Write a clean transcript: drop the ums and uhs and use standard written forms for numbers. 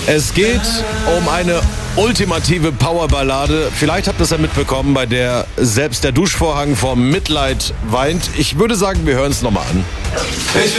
Es geht um eine ultimative Powerballade. Vielleicht habt ihr es ja mitbekommen, bei der selbst der Duschvorhang vor Mitleid weint. Ich würde sagen, wir hören es nochmal an. Ich